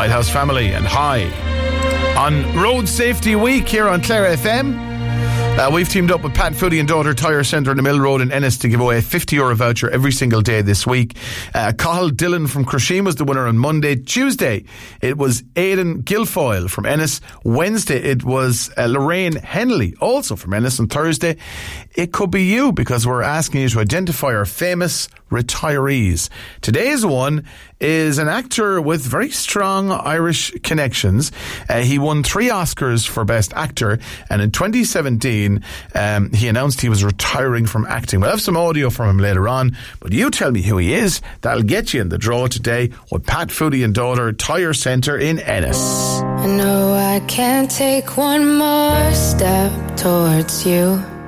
Lighthouse Family and High. On Road Safety Week here on Clare FM, we've teamed up with Pat Foodie and Daughter Tyre Centre in the Mill Road in Ennis to give away a €50 voucher every single day this week. Cathal Dillon from Crusheen was the winner on Monday. Tuesday, it was Aidan Guilfoyle from Ennis. Wednesday, it was Lorraine Henley, also from Ennis. And Thursday, it could be you, because we're asking you to identify our famous retirees. Today's one is an actor with very strong Irish connections. He won 3 Oscars for Best Actor, and in 2017 he announced he was retiring from acting. We'll have some audio from him later on, but you tell me who he is. That'll get you in the draw today with Pat Foodie and Daughter Tyre Centre in Ennis. I know I can't take one more step towards you.